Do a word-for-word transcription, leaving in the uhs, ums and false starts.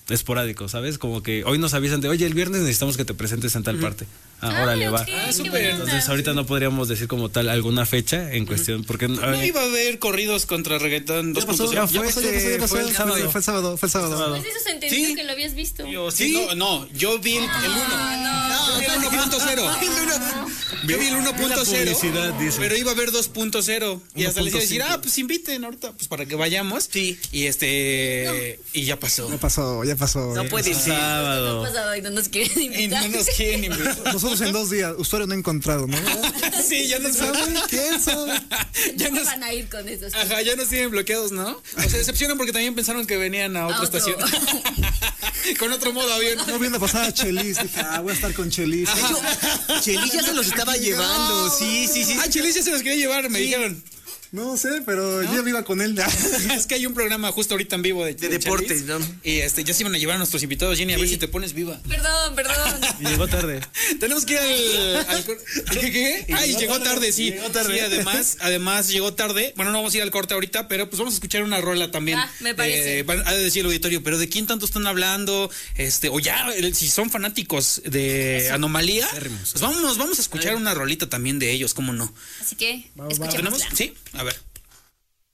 esporádico, ¿sabes? Como que hoy nos avisan de, oye, el viernes necesitamos que te presentes en tal parte. Ah, órale, va. Ah, súper. Entonces ahorita no podríamos decir como tal alguna fecha en cuestión, porque no, no iba a haber corridos contra reggaetón dos punto cero. Ya pasó, ya pasó, ya pasó, ya pasó, el sábado. Fue el sábado, fue el sábado. Pues eso se entendió ¿Sí? que lo habías visto. Yo, sí, no, no, yo vi el uno. No, yo vi el uno punto cero. Yo vi el uno punto cero, pero iba a haber dos punto cero. Y hasta les iba a decir, ah, pues inviten ahorita, pues para que vayamos. Sí. Y este, y ya pasó. Ya pasó, ya pasó. No puede ser. Sábado. No pasado y no nos quieren invitar. Y no nos quieren invitar. Nosotros en dos días, usuario no encontrado, ¿no? Sí, ya nos saben, ¿quién sabe? Ya nos van a ir con esos. Ajá, ya nos tienen bloqueados, ¿no? O se decepcionan porque también pensaron que venían a otra a otro. estación. Con otro modo avión. No viendo pasar a Chelis, dije, ah, voy a estar con Chelis. Chelis ya se los estaba llevando, sí, sí, sí. Ah, Chelis ya se los quería llevar, me sí. dijeron. No sé, pero ¿no? Yo ya iba con él. Es que hay un programa justo ahorita en vivo de, de, de deportes, ¿no? Y este, ya se iban a llevar a nuestros invitados, Jenny, a sí. ver si te pones viva. Perdón, perdón. Y llegó tarde. Tenemos que ir al... al ¿Qué, qué? Ay, llegó, llegó tarde, sí. Llegó tarde. Sí, además, además llegó tarde. Bueno, no vamos a ir al corte ahorita, pero pues vamos a escuchar una rola también. Ah, me parece. Eh, ha de decir el auditorio, pero ¿de quién tanto están hablando? Este, o ya, si son fanáticos de Eso. Anomalía, pues vamos, vamos a escuchar una rolita también de ellos, ¿cómo no? Así que, ¿tenemos? Sí, a ver.